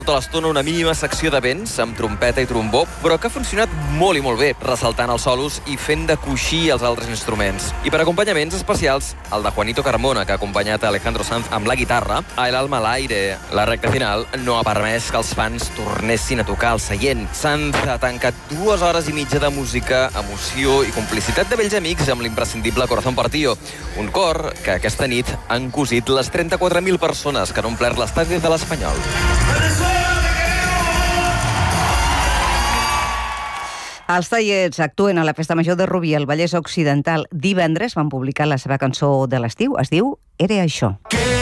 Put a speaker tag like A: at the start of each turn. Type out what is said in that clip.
A: tota l'estona una mínima secció de vents amb trompeta i trombó, però que ha funcionat molt i molt bé, ressaltant els solos i fent de coixí els altres instruments. I per acompanyaments especials, el de Juanito Carmona, que ha acompanyat a Alejandro Sanz amb la guitarra, a El alma al aire. La recta final no ha permès que els fans tornessin a tocar al seient. Sanz ha tancat 2 hores i mitja de música, emoció i complicitat de vells amics amb l'imprescindible Corazón Partido, un cor que aquesta nit han cosit les 34.000 persones que han omplert l'estadi de l'Espanyol.
B: Els Tallets actuen a la Festa Major de Rubí, al Vallès Occidental. Divendres van publicar la seva cançó de l'estiu. Es diu Era això.